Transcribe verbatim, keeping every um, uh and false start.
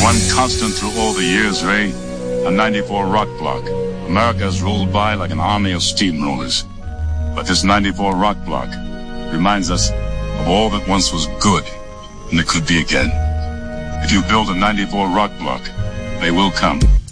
One constant through all the years, Ray, a ninety-four rock block. America has rolled by like an army of steamrollers. But this ninety-four rock block reminds us of all that once was good, and it could be again. If you build a ninety-four rock block, they will come.